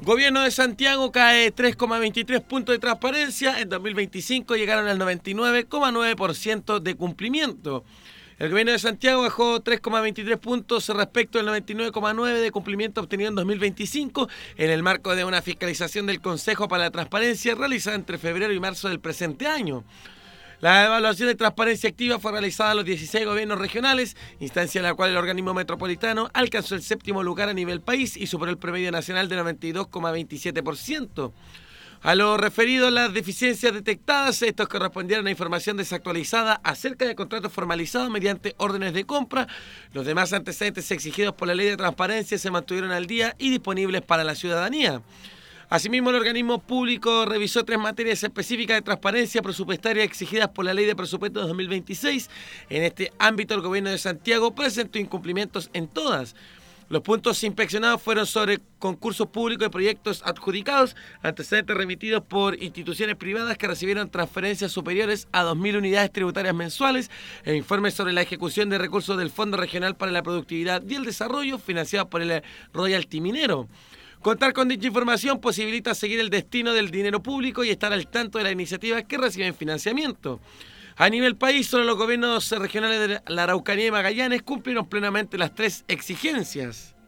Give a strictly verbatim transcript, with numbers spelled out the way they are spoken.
Gobierno de Santiago cae tres coma veintitrés puntos de transparencia. En dos mil veinticinco llegaron al noventa y nueve coma nueve por ciento de cumplimiento. El Gobierno de Santiago bajó tres coma veintitrés puntos respecto al noventa y nueve coma nueve por ciento de cumplimiento obtenido en dos mil veinticinco en el marco de una fiscalización del Consejo para la Transparencia realizada entre febrero y marzo del presente año. La evaluación de transparencia activa fue realizada a los dieciséis gobiernos regionales, instancia en la cual el organismo metropolitano alcanzó el séptimo lugar a nivel país y superó el promedio nacional de noventa y dos coma veintisiete por ciento. A lo referido a las deficiencias detectadas, estos correspondieron a información desactualizada acerca de contratos formalizados mediante órdenes de compra. Los demás antecedentes exigidos por la Ley de Transparencia se mantuvieron al día y disponibles para la ciudadanía. Asimismo, el organismo público revisó tres materias específicas de transparencia presupuestaria exigidas por la Ley de Presupuesto de dos mil veintiséis. En este ámbito, el Gobierno de Santiago presentó incumplimientos en todas. Los puntos inspeccionados fueron sobre concursos públicos y proyectos adjudicados, antecedentes remitidos por instituciones privadas que recibieron transferencias superiores a dos mil unidades tributarias mensuales, e informes sobre la ejecución de recursos del Fondo Regional para la Productividad y el Desarrollo, financiado por el Royalty Minero. Contar con dicha información posibilita seguir el destino del dinero público y estar al tanto de las iniciativas que reciben financiamiento. A nivel país, solo los gobiernos regionales de la Araucanía y Magallanes cumplieron plenamente las tres exigencias.